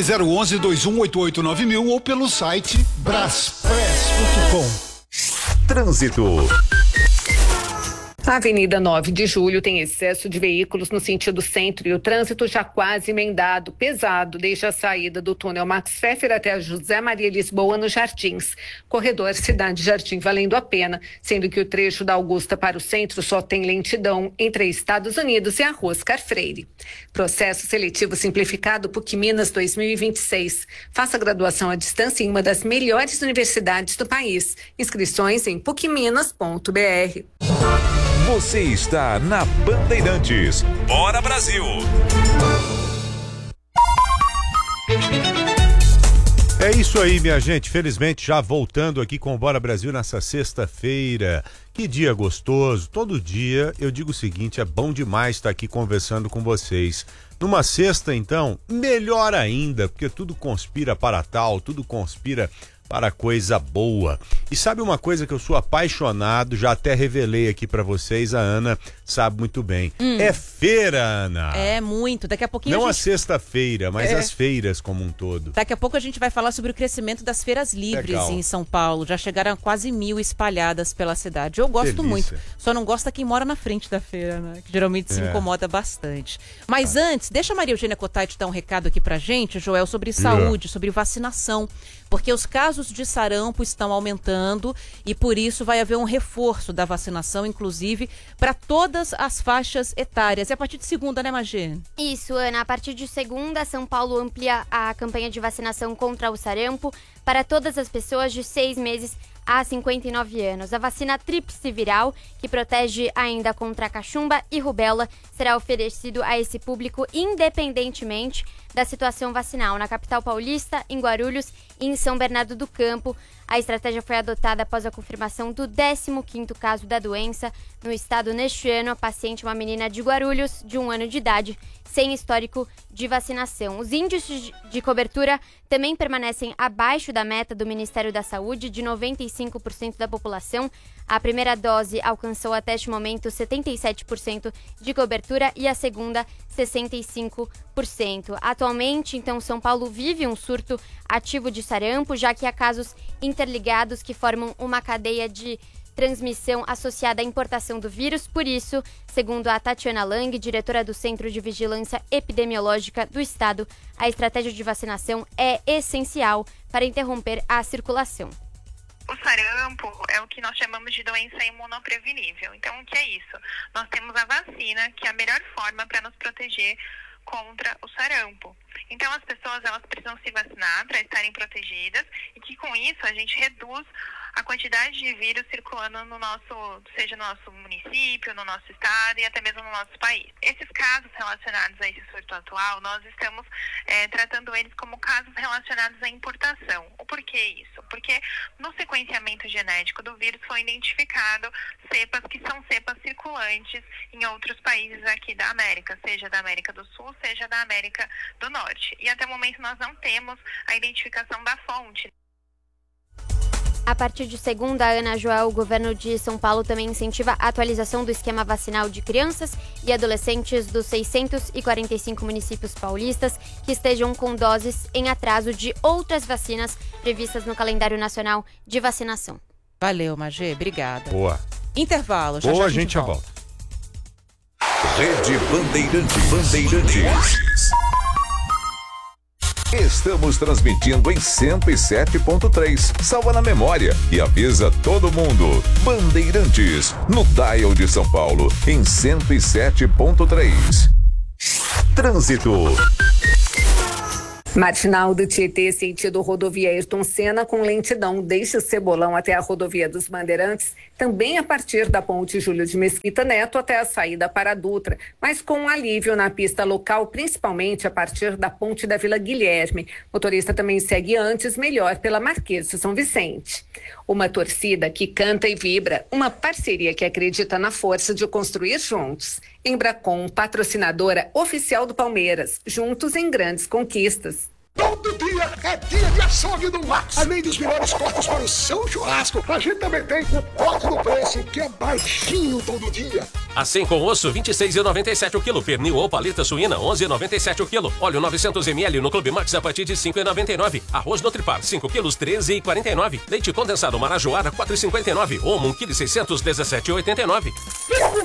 Ligue 011-2188-9000 ou pelo site braspress.com. Trânsito. A Avenida 9 de Julho tem excesso de veículos no sentido centro e o trânsito já quase emendado, pesado, desde a saída do túnel Max Pfeffer até a José Maria Lisboa nos Jardins. Corredor Cidade Jardim valendo a pena, sendo que o trecho da Augusta para o centro só tem lentidão entre Estados Unidos e a Rua Oscar Freire. Processo seletivo simplificado PUC Minas 2026. Faça graduação à distância em uma das melhores universidades do país. Inscrições em pucminas.br. Você está na Bandeirantes. Bora Brasil! É isso aí, minha gente. Felizmente, já voltando aqui com o Bora Brasil nessa sexta-feira. Que dia gostoso. Todo dia eu digo o seguinte, é bom demais estar aqui conversando com vocês. Numa sexta, então, melhor ainda, porque tudo conspira para tal, tudo conspira para coisa boa. E sabe uma coisa que eu sou apaixonado, já até revelei aqui pra vocês, a Ana sabe muito bem. É feira, Ana. É muito. Daqui a pouquinho Não a sexta-feira, mas as feiras como um todo. Daqui a pouco a gente vai falar sobre o crescimento das feiras livres. Legal. Em São Paulo. Já chegaram a quase 1.000 espalhadas pela cidade. Eu gosto muito. Só não gosta quem mora na frente da feira, né? Que geralmente se incomoda bastante. Mas antes, deixa a Maria Eugênia Cotati dar um recado aqui pra gente, Joel, sobre saúde, sobre vacinação. Porque os casos de sarampo estão aumentando e por isso vai haver um reforço da vacinação, inclusive, para todas as faixas etárias. É a partir de segunda, né, Magê? Isso, Ana. A partir de segunda, São Paulo amplia a campanha de vacinação contra o sarampo para todas as pessoas de 6 meses a 59 anos. A vacina tríplice viral, que protege ainda contra a cachumba e rubéola, será oferecido a esse público independentemente da situação vacinal na capital paulista, em Guarulhos e em São Bernardo do Campo. A estratégia foi adotada após a confirmação do 15º caso da doença no estado neste ano. A paciente é uma menina de Guarulhos, de 1 ano de idade, sem histórico de vacinação. Os índices de cobertura também permanecem abaixo da meta do Ministério da Saúde, de 95% da população. A primeira dose alcançou até este momento 77% de cobertura e a segunda 65%. Atualmente, então, São Paulo vive um surto ativo de sarampo, já que há casos interligados que formam uma cadeia de transmissão associada à importação do vírus. Por isso, segundo a Tatiana Lang, diretora do Centro de Vigilância Epidemiológica do Estado, a estratégia de vacinação é essencial para interromper a circulação. O sarampo é o que nós chamamos de doença imunoprevenível. Então, o que é isso? Nós temos a vacina, que é a melhor forma para nos proteger contra o sarampo. Então, as pessoas elas precisam se vacinar para estarem protegidas e que, com isso, a gente reduz a quantidade de vírus circulando no nosso, seja no nosso município, no nosso estado e até mesmo no nosso país. Esses casos relacionados a esse surto atual, nós estamos tratando eles como casos relacionados à importação. O porquê isso? Porque no sequenciamento genético do vírus foi identificado cepas que são cepas circulantes em outros países aqui da América, seja da América do Sul, seja da América do Norte. E até o momento nós não temos a identificação da fonte. A partir de segunda, Ana Joel, o governo de São Paulo também incentiva a atualização do esquema vacinal de crianças e adolescentes dos 645 municípios paulistas que estejam com doses em atraso de outras vacinas previstas no calendário nacional de vacinação. Valeu, Magê. Obrigada. Boa. Intervalo. Já Boa, já a gente já volta. Rede Bandeirantes. Estamos transmitindo em 107.3. Salva na memória e avisa todo mundo. Bandeirantes, no dial de São Paulo, em 107.3. Trânsito. Marginal do Tietê, sentido rodovia Ayrton Senna, com lentidão desde o Cebolão até a rodovia dos Bandeirantes, também a partir da ponte Júlio de Mesquita Neto até a saída para a Dutra, mas com um alívio na pista local, principalmente a partir da ponte da Vila Guilherme. O motorista também segue antes, melhor pela Marquês de São Vicente. Uma torcida que canta e vibra, uma parceria que acredita na força de construir juntos. Embracon, patrocinadora oficial do Palmeiras, juntos em grandes conquistas. Todo dia dia é dia de açougue do Max. Além dos melhores cortes para o seu churrasco, a gente também tem o corte do preço, que é baixinho todo dia. Assim com osso, R$ 26,97 o quilo. Pernil ou paleta suína, R$ 11,97 o quilo. Óleo 900 ml no Clube Max a partir de R$ 5,99. Arroz Nutripar, 5 quilos, R$ 13,49. Leite condensado Marajoara, R$ 4,59. Omo, 1,600 kg, R$ 17,89.